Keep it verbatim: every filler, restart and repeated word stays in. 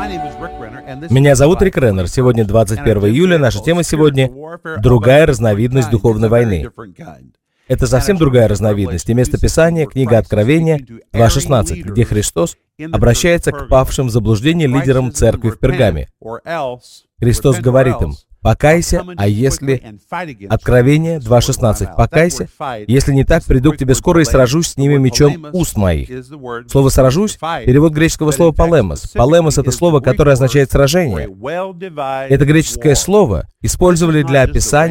Меня зовут Рик Реннер. Сегодня двадцать первое июля. Наша тема сегодня — другая разновидность духовной войны. Это совсем другая разновидность. И место Писания — книга Откровения два шестнадцать, где Христос обращается к павшим в заблуждение лидерам церкви в Пергаме. Христос говорит им: «Покайся, а если...» Откровение два шестнадцать. «Покайся, если не так, приду к тебе скоро и сражусь с ними мечом уст моих». Слово «сражусь» — перевод греческого слова «полемос». «Полемос» — это слово, которое означает «сражение». Это греческое слово использовали для описания